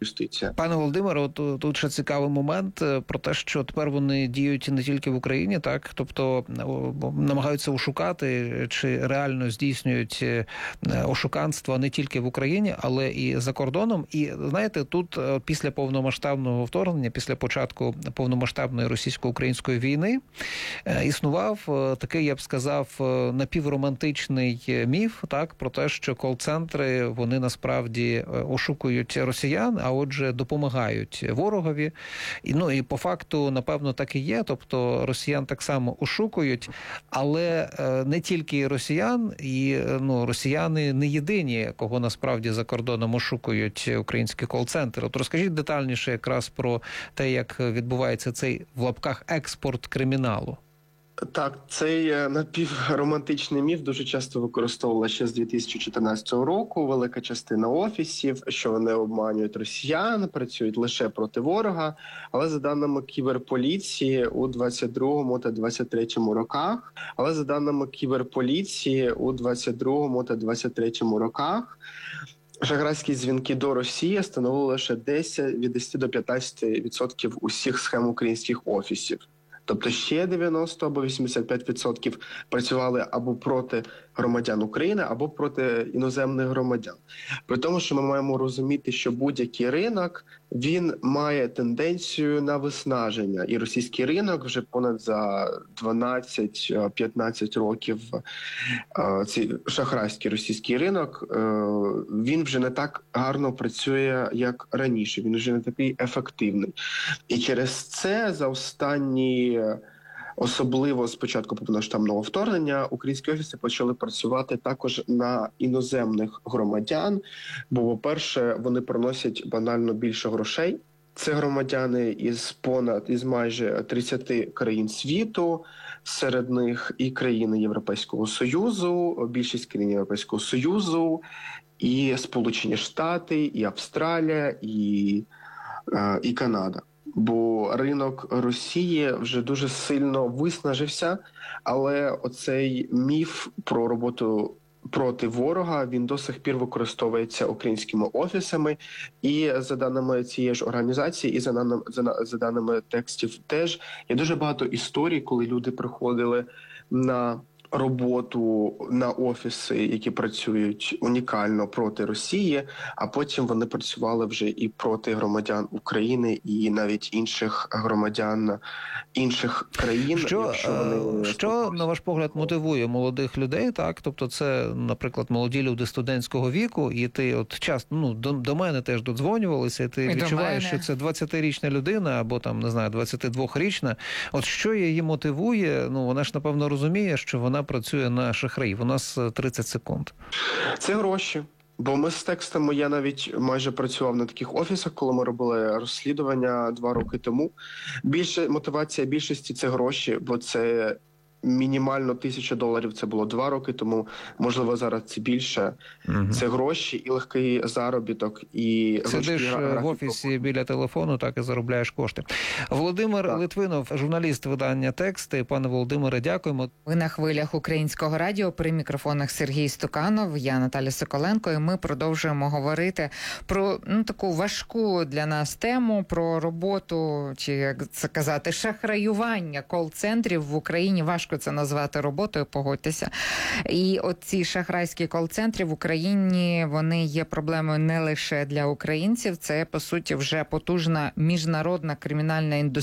юстиція. Пане Володимире, тут ще цікавий момент про те, що тепер вони діють не тільки в Україні, так? Тобто намагаються ошукати, чи реально здійснюють ошуканство не тільки в Україні, але і за кордоном. І, знаєте, тут після повномасштабного вторгнення, після початку повномасштабної російсько-української війни, існував такий, я б сказав, напівромантичний міф, так, про те, що кол-центри, вони насправді ошукують росіян, а отже допомагають ворогові. І по факту, напевно, так і є. Тобто росіян так само ошукують, але не тільки росіян, і росіяни не єдині, кого насправді за кордоном ошукують українські кол-центри. От розкажіть детальніше якраз про те, як відбувається цей, в лапках, експорт криміналу. Так, цей напівромантичний міф дуже часто використовувала ще з 2014 року. Велика частина офісів, що вони обманюють росіян, працюють лише проти ворога. Але за даними кіберполіції у 22-му та 23-му роках, шахрайські дзвінки до Росії становили лише від 10 до 15% усіх схем українських офісів. Тобто ще 90 або 85% працювали або проти громадян України, або проти іноземних громадян. При тому, що ми маємо розуміти, що будь-який ринок, він має тенденцію на виснаження. І російський ринок вже понад за 12-15 років, цей шахрайський російський ринок, він вже не так гарно працює, як раніше. Він вже не такий ефективний. І через це за останні, особливо з початку повномасштабного вторгнення, українські офіси почали працювати також на іноземних громадян, бо, по-перше, вони приносять банально більше грошей. Це громадяни із майже 30 країн світу, серед них і країни Європейського Союзу, більшість країн Європейського Союзу, і Сполучені Штати, і Австралія, і Канада. Бо ринок Росії вже дуже сильно виснажився, але оцей міф про роботу проти ворога, він до сих пір використовується українськими офісами. І за даними цієї ж організації, і за даними текстів теж, є дуже багато історій, коли люди приходили на роботу на офіси, які працюють унікально проти Росії, а потім вони працювали вже і проти громадян України, і навіть інших громадян інших країн. Що, на ваш погляд, мотивує молодих людей, так? Тобто це, наприклад, молоді люди студентського віку, і ти от часто, до мене теж додзвонювалися, і ти відчуваєш, що це 20-річна людина, або там, не знаю, 22-річна. От що її мотивує? Вона ж, напевно, розуміє, що вона працює на шахраїв. У нас 30 секунд. Це гроші. Бо ми з текстами, я навіть майже працював на таких офісах, коли ми робили розслідування 2 роки тому. Мотивація більшості – це гроші, бо це мінімально $1000, це було 2 роки тому, можливо, зараз це більше. Це гроші і легкий заробіток. І сидиш в офісі біля телефону, так і заробляєш кошти. Володимир Литвинов, журналіст видання «Тексти». Пане Володимире, дякуємо. Ви на хвилях Українського радіо, при мікрофонах Сергій Стуканов, я Наталя Соколенко, і ми продовжуємо говорити про таку важку для нас тему, про роботу, чи, як це казати, шахраювання кол-центрів в Україні. Важко це назвати роботою, погодьтеся. І оці шахрайські кол-центри в Україні, вони є проблемою не лише для українців, це, по суті, вже потужна міжнародна кримінальна індустрія.